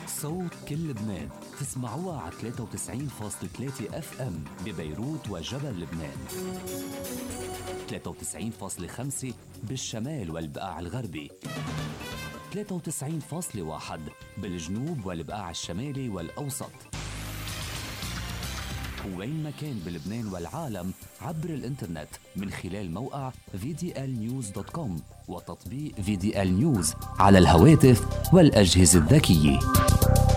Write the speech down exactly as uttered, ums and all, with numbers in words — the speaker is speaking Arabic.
صوت كل لبنان تسمعوها على ثلاثة وتسعين فاصلة ثلاثة اف ام ببيروت وجبل لبنان، ثلاثة وتسعين فاصلة خمسة بالشمال والبقاع الغربي، ثلاثة وتسعين فاصلة واحد بالجنوب والبقاع الشمالي والأوسط، وين ما كان بلبنان والعالم عبر الانترنت من خلال موقع في دي إل نيوز دوت كوم وتطبيق في دي إل نيوز على الهواتف والأجهزة الذكية.